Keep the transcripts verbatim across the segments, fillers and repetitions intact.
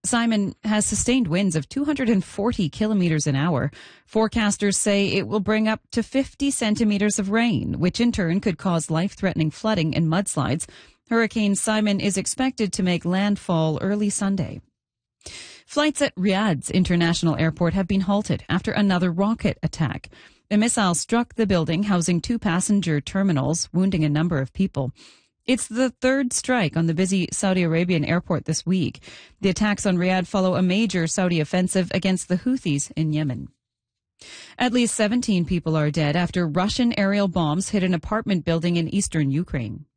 Simon has sustained winds of two hundred forty kilometers an hour. Forecasters say it will bring up to fifty centimeters of rain, which in turn could cause life-threatening flooding and mudslides. Hurricane Simon is expected to make landfall early Sunday. Flights at Riyadh's international airport have been halted after another rocket attack. A missile struck the building housing two passenger terminals, wounding a number of people. It's the third strike on the busy Saudi Arabian airport this week. The attacks on Riyadh follow a major Saudi offensive against the Houthis in Yemen. At least seventeen people are dead after Russian aerial bombs hit an apartment building in eastern Ukraine.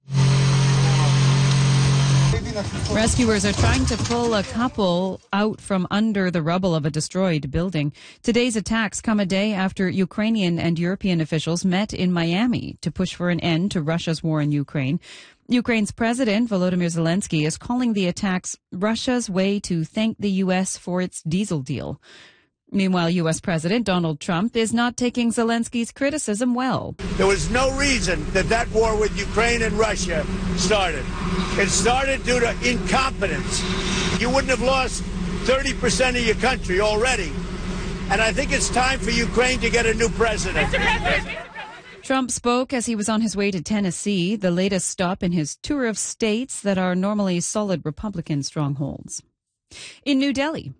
Rescuers are trying to pull a couple out from under the rubble of a destroyed building. Today's attacks come a day after Ukrainian and European officials met in Miami to push for an end to Russia's war in Ukraine. Ukraine's President Volodymyr Zelensky is calling the attacks Russia's way to thank the U S for its diesel deal. Meanwhile, U S President Donald Trump is not taking Zelensky's criticism well. There was no reason that that war with Ukraine and Russia started. It started due to incompetence. You wouldn't have lost thirty percent of your country already. And I think it's time for Ukraine to get a new president. Trump spoke as he was on his way to Tennessee, the latest stop in his tour of states that are normally solid Republican strongholds. In New Delhi,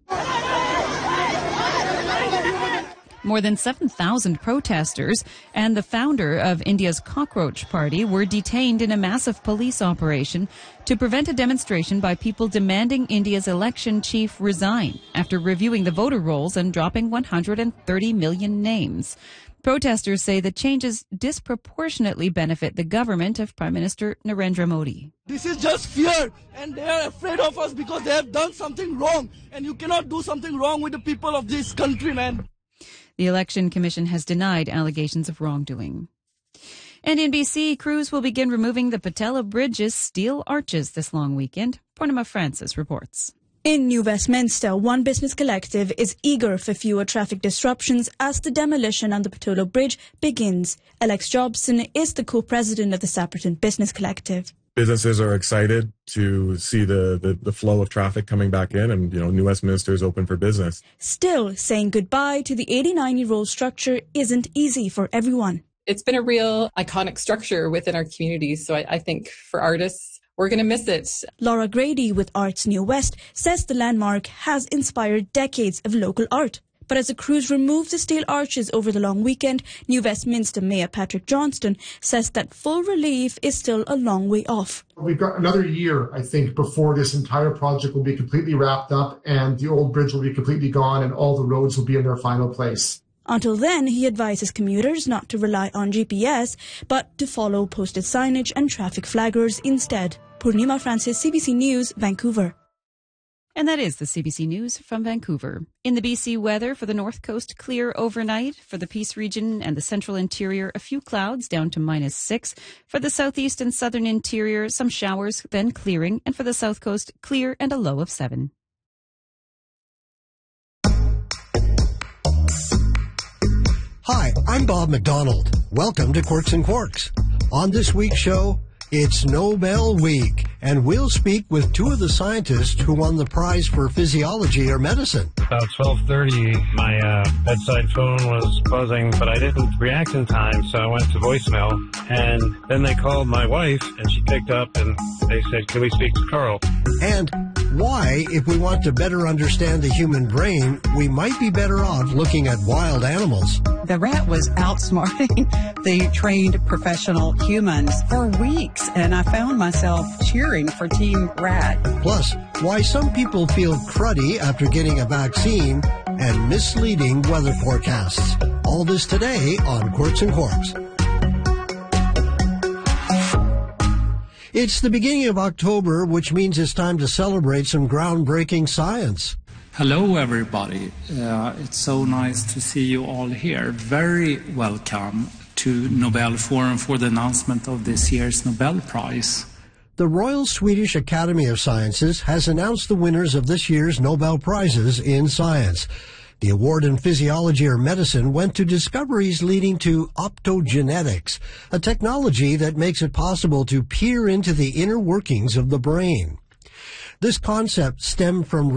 more than seven thousand protesters and the founder of India's Cockroach Party were detained in a massive police operation to prevent a demonstration by people demanding India's election chief resign after reviewing the voter rolls and dropping one hundred thirty million names. Protesters say the changes disproportionately benefit the government of Prime Minister Narendra Modi. This is just fear, and they are afraid of us because they have done something wrong, and you cannot do something wrong with the people of this country, man. The Election Commission has denied allegations of wrongdoing. And in B C, crews will begin removing the Patella Bridge's steel arches this long weekend. Purnima Francis reports. In New Westminster, One Business Collective is eager for fewer traffic disruptions as the demolition on the Patella Bridge begins. Alex Jobson is the co-president of the Sapperton Business Collective. Businesses are excited to see the, the, the flow of traffic coming back in, and, you know, New Westminster is open for business. Still, saying goodbye to the eighty-nine-year-old structure isn't easy for everyone. It's been a real iconic structure within our community, so I, I think for artists, we're going to miss it. Laura Grady with Arts New West says the landmark has inspired decades of local art. But as the crews remove the steel arches over the long weekend, New Westminster Mayor Patrick Johnston says that full relief is still a long way off. We've got another year, I think, before this entire project will be completely wrapped up and the old bridge will be completely gone and all the roads will be in their final place. Until then, he advises commuters not to rely on G P S, but to follow posted signage and traffic flaggers instead. Purnima Francis, C B C News, Vancouver. And that is the C B C News from Vancouver. In the B C weather, for the North Coast, clear overnight. For the Peace region and the central interior, a few clouds down to minus six. For the southeast and southern interior, some showers, then clearing. And for the South Coast, clear and a low of seven. Hi, I'm Bob McDonald. Welcome to Quirks and Quarks. On this week's show, it's Nobel Week, and we'll speak with two of the scientists who won the prize for physiology or medicine. About twelve thirty, my uh, bedside phone was buzzing, but I didn't react in time, so I went to voicemail. And then they called my wife, and she picked up, and they said, "Can we speak to Carl?" And why, if we want to better understand the human brain, we might be better off looking at wild animals. The rat was outsmarting the trained professional humans for weeks, and I found myself cheering for Team Rat. Plus, why some people feel cruddy after getting a vaccine and misleading weather forecasts. All this today on Quirks and Quarks. It's the beginning of October, which means it's time to celebrate some groundbreaking science. Hello, everybody. Uh, it's so nice to see you all here. Very welcome to Nobel Forum for the announcement of this year's Nobel Prize. The Royal Swedish Academy of Sciences has announced the winners of this year's Nobel Prizes in science. The award in physiology or medicine went to discoveries leading to optogenetics, a technology that makes it possible to peer into the inner workings of the brain. This concept stemmed from